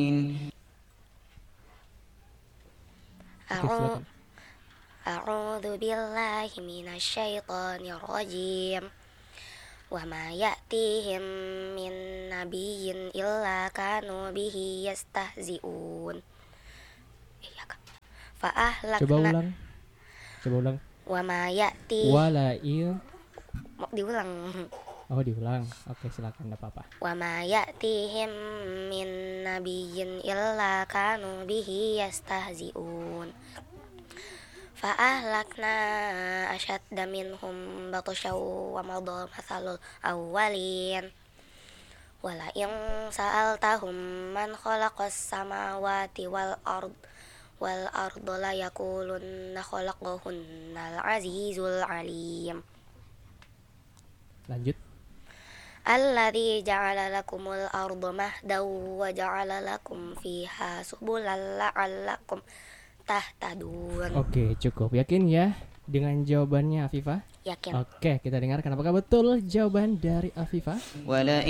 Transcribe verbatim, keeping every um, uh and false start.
Oke, silakan. A'udzu billahi minasyaitonir rajim. Wa ma ya'tihim min nabiyyin illa kanu bihi yastahzi'un. Iya, Kak. Fa Coba ahlakna ulang. Coba ulang. wa ma ya'ti Walail. mau diulang. Oh, diulang. Oke, silakan, enggak apa-apa. Wa ma ya'tihim min nabiyyin illa kanu bihi yastahzi'un. Fa ahlakna ashadda minhum batshaw wa madha mathalul awwalin. Wala in sa'altahum man khalaqas samawati wal ard wal arda la yaqulunna khalaqahunnal azizul alim. Lanjut. Alladzi ja'ala lakumul arda mahdan wa ja'ala lakum fiha subulan la'allakum tahtadun. Oke, cukup. Yakin ya dengan jawabannya Afifah? Yakin. Oke, kita dengarkan apakah betul jawaban dari Afifah. ولئن